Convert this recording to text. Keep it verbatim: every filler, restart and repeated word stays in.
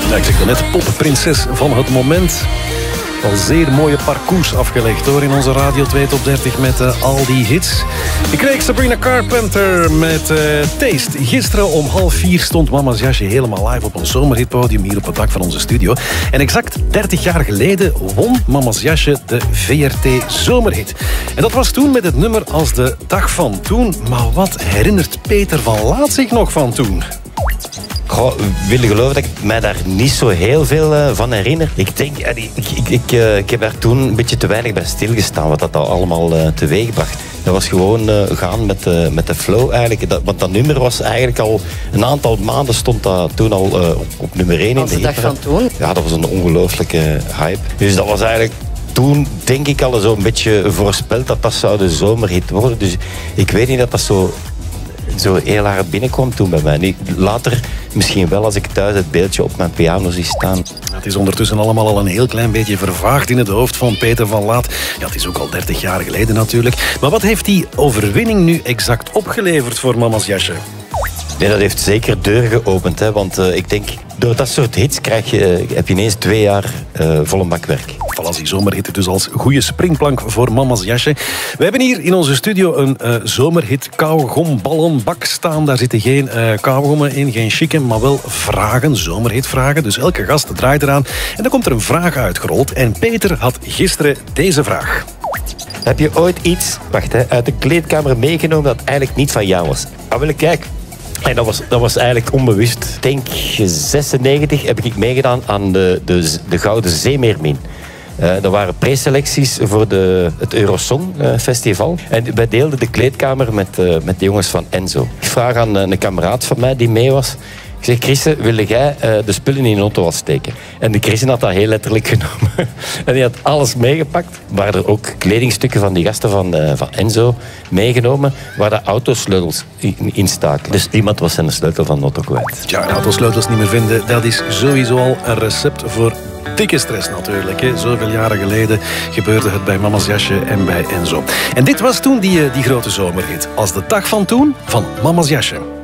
Ja, ik zeg net, popprinses van het moment. Al zeer mooie parcours afgelegd hoor in onze Radio twee Top dertig met uh, al die hits. Ik kreeg Sabrina Carpenter met uh, Taste. Gisteren om half vier stond Mama's Jasje helemaal live op een zomerhitpodium hier op het dak van onze studio. En exact dertig jaar geleden won Mama's Jasje de V R T Zomerhit. En dat was toen met het nummer Als de dag van toen. Maar wat herinnert Peter van Laat zich nog van toen? Goh, willen geloven dat ik mij daar niet zo heel veel uh, van herinner. Ik denk, uh, ik, ik, ik, uh, ik heb daar toen een beetje te weinig bij stilgestaan wat dat allemaal uh, teweegbracht. Dat was gewoon uh, gaan met, uh, met de flow eigenlijk. Dat, want dat nummer was eigenlijk al een aantal maanden stond dat toen al uh, op, op nummer één. Als de, in de dag van toen? Ja, dat was een ongelooflijke hype. Dus dat was eigenlijk toen, denk ik, al zo'n beetje voorspeld dat dat zou de zomerhit worden. Dus ik weet niet dat dat zo... zo heel hard binnenkwam toen bij mij. Later misschien wel als ik thuis het beeldje op mijn piano zie staan. Het is ondertussen allemaal al een heel klein beetje vervaagd in het hoofd van Peter van Laat. Ja, het is ook al dertig jaar geleden natuurlijk. Maar wat heeft die overwinning nu exact opgeleverd voor Mama's Jasje? Nee, dat heeft zeker deuren geopend. Hè, want uh, ik denk, door dat soort hits krijg je, uh, heb je ineens twee jaar uh, volle bakwerk. Voilà, die zomerhit dus als goede springplank voor Mama's Jasje. We hebben hier in onze studio een uh, zomerhit kauwgomballonbak staan. Daar zitten geen uh, kauwgommen in, geen chicken, maar wel vragen, zomerhitvragen. Dus elke gast draait eraan en dan komt er een vraag uitgerold. En Peter had gisteren deze vraag. Heb je ooit iets wacht, hè, uit de kleedkamer meegenomen dat eigenlijk niet van jou was? Ah, wil ik kijken. En dat was, dat was eigenlijk onbewust. Ik denk zesennegentig heb ik meegedaan aan de, de, de Gouden Zeemeermin. Uh, dat waren preselecties voor de, het Eurosong uh, Festival. En wij deelden de kleedkamer met, uh, met de jongens van Enzo. Ik vraag aan uh, een kameraad van mij die mee was. Ik zeg, Chrisse, wilde jij uh, de spullen in een auto wat steken? En de Chrisse had dat heel letterlijk genomen. En die had alles meegepakt. Er waren er ook kledingstukken van die gasten van, uh, van Enzo meegenomen, waar de autosleutels in, in staken. Dus iemand was zijn sleutel van de auto kwijt. Ja, de autosleutels niet meer vinden, dat is sowieso al een recept voor dikke stress natuurlijk. Hè. Zoveel jaren geleden gebeurde het bij Mama's Jasje en bij Enzo. En dit was toen die, die grote zomerhit. Als de dag van toen van Mama's Jasje.